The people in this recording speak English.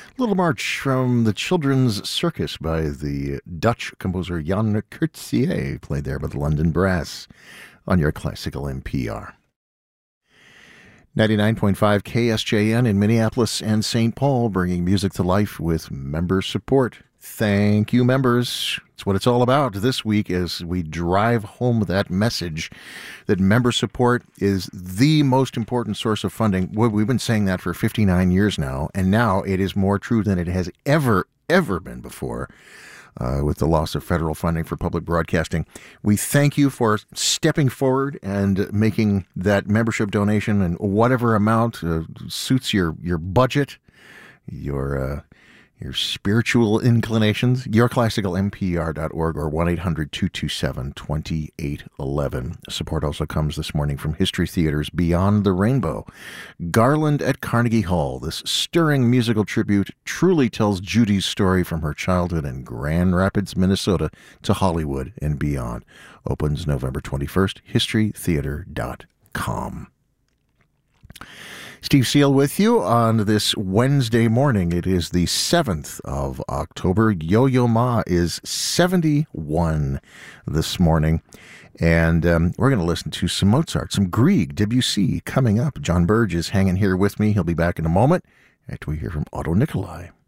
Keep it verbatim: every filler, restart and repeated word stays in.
Little March from the Children's Circus by the Dutch composer Jan Coetzee, played there by the London Brass on your classical N P R. ninety-nine point five K S J N in Minneapolis and Saint Paul, bringing music to life with member support. Thank you, members. It's what it's all about this week as we drive home that message that member support is the most important source of funding. Well, we've been saying that for fifty-nine years now, and now it is more true than it has ever, ever been before. Uh, with the loss of federal funding for public broadcasting. We thank you for stepping forward and making that membership donation in whatever amount uh, suits your, your budget, your uh, your spiritual inclinations. your classical n p r dot org or one eight hundred two two seven two eight one one. Support also comes this morning from History Theater's Beyond the Rainbow. Garland at Carnegie Hall. This stirring musical tribute truly tells Judy's story from her childhood in Grand Rapids, Minnesota to Hollywood and beyond. Opens November twenty-first. history theater dot com. Steve Seal with you on this Wednesday morning. It is the seventh of October. Yo-Yo Ma is seventy-one this morning. And um, we're going to listen to some Mozart, some Grieg, Debussy coming up. John Burge is hanging here with me. He'll be back in a moment after we hear from Otto Nicolai.